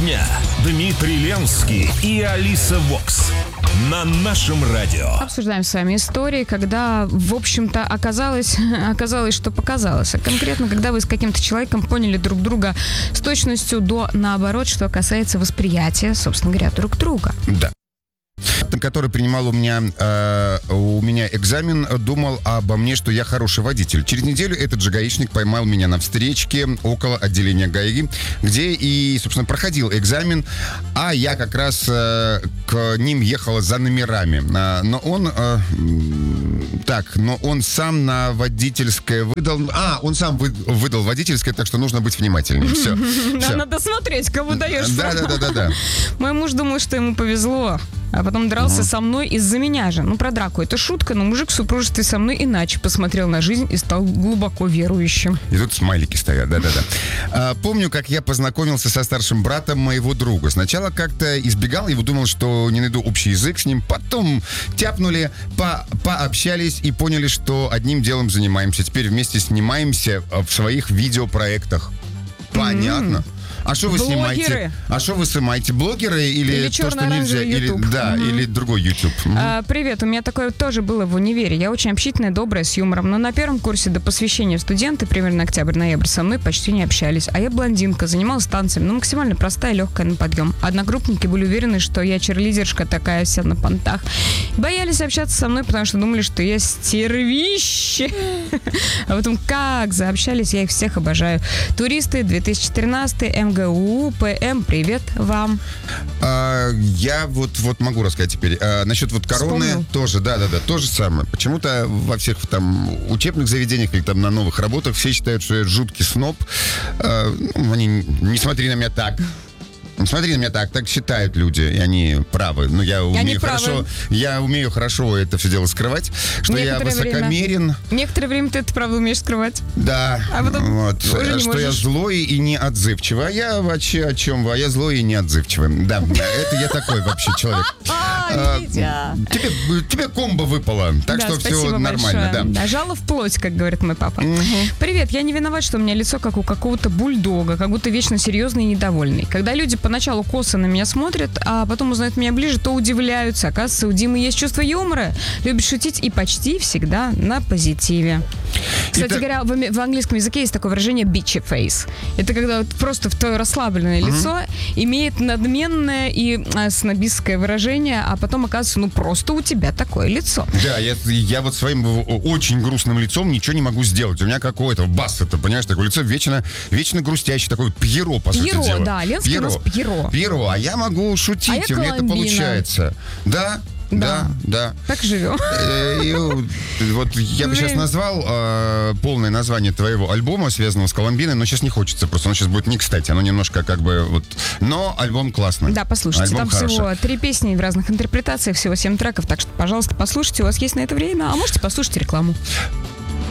дня. Дмитрий Ленский и Алиса Вокс. На нашем радио. Обсуждаем с вами истории, когда, в общем-то, оказалось, что показалось. А конкретно, когда вы с каким-то человеком поняли друг друга с точностью до наоборот, что касается восприятия, собственно говоря, друг друга. Да. Который принимал у меня экзамен, думал обо мне, что я хороший водитель. Через неделю этот же гаишник поймал меня на встречке около отделения ГАИ, где и, собственно, проходил экзамен, а я как раз к ним ехал за номерами. Но он сам на водительское выдал... он сам выдал водительское, так что нужно быть внимательнее. Все. Надо смотреть, кого даешь. Да. Мой муж думал, что ему повезло, а потом дрался со мной из-за меня же. Про драку это шутка, но мужик в супружестве со мной иначе посмотрел на жизнь и стал глубоко верующим. И тут смайлики стоят, да. Помню, как я познакомился со старшим братом моего друга. Сначала как-то избегал его, думал, что не найду общий язык с ним. Потом тяпнули, пообщались и поняли, что одним делом занимаемся. Теперь вместе снимаемся в своих видеопроектах. Понятно. А что вы снимаете? Блогеры или то, что нельзя? Или другой YouTube? Привет, у меня такое тоже было в универе. Я очень общительная, добрая, с юмором. Но на первом курсе до посвящения в студенты, примерно октябрь-ноябрь, со мной почти не общались. А я блондинка, занималась танцами, максимально простая, легкая на подъем. Одногруппники были уверены, что я черлидершка такая вся на понтах. Боялись общаться со мной, потому что думали, что я стервище. А потом как заобщались, я их всех обожаю. Туристы, 2013, МГУ, ПМ, привет вам. Я вот могу рассказать теперь. Насчет короны. Вспомнил. Тоже, да, то же самое. Почему-то во всех там учебных заведениях или там на новых работах все считают, что я жуткий сноб. Они, не смотри на меня так. Смотри на меня так считают люди, и они правы. Но я умею хорошо это все дело скрывать, что я высокомерен. Некоторое время ты это правда умеешь скрывать. Да. А потом что я злой и неотзывчивый. А я вообще о чем вы? А я злой и неотзывчивый. Да, это я такой вообще человек. Тебе комбо выпало, так что все нормально. Да, жало в плоть, как говорит мой папа. Привет, я не виноват, что у меня лицо как у какого-то бульдога, как будто вечно серьезный и недовольный. Когда люди поначалу косо на меня смотрят, а потом узнают меня ближе, то удивляются. Оказывается, у Димы есть чувство юмора, любит шутить и почти всегда на позитиве. Кстати говоря, в английском языке есть такое выражение bitchy face. Это когда просто твое расслабленное лицо имеет надменное и снобистское выражение, а потом оказывается, просто у тебя такое лицо. Да, я вот своим очень грустным лицом ничего не могу сделать. У меня какое-то Бассета, понимаешь, такое лицо вечно грустящее, такое Пьеро, по сути дела. Пьеро, да, Ленский у нас Пьеро. А я могу шутить, у меня это получается. Да. Так живем. Вот я бы сейчас назвал полное название твоего альбома, связанного с Коломбиной, но сейчас не хочется, просто оно сейчас будет не кстати, оно немножко но альбом классный. Да, послушайте, альбом там хороший. всего 3 песни в разных интерпретациях, всего 7 треков, так что, пожалуйста, послушайте, у вас есть на это время, а можете послушать рекламу.